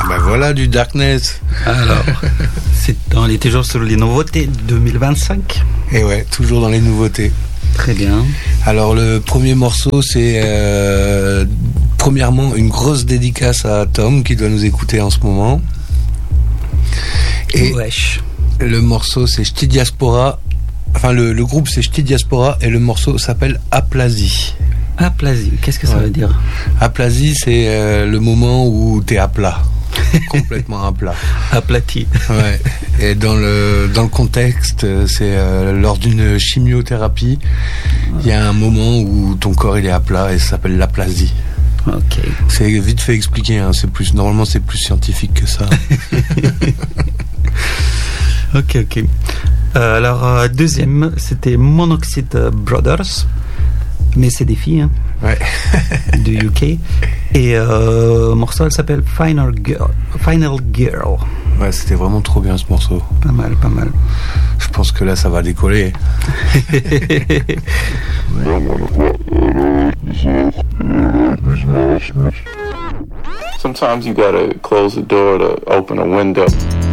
Ben voilà du Darkness. Alors, on est toujours sur les nouveautés 2025. Et ouais, toujours dans les nouveautés. Très bien. Alors le premier morceau, c'est premièrement une grosse dédicace à Tom qui doit nous écouter en ce moment. Et wesh. Le morceau, c'est Ch'ti Diaspora. Enfin, le groupe, c'est Ch'ti Diaspora et le morceau s'appelle Aplasie. Aplasie, qu'est-ce que ça veut dire? Aplasie, c'est le moment où t'es à plat. Complètement à plat. Aplati. Ouais. Et dans le contexte, c'est lors d'une chimiothérapie, il y a un moment où ton corps il est à plat et ça s'appelle l'aplasie. Ok. C'est vite fait expliquer, hein. Normalement c'est plus scientifique que ça. Ok. Alors, deuxième, c'était Monoxide Brothers. Mais c'est des filles, hein. Ouais. Du UK. Et le morceau, elle s'appelle Final Girl. Ouais, c'était vraiment trop bien ce morceau. Pas mal. Je pense que là, ça va décoller. Sometimes you gotta close the door to open a window.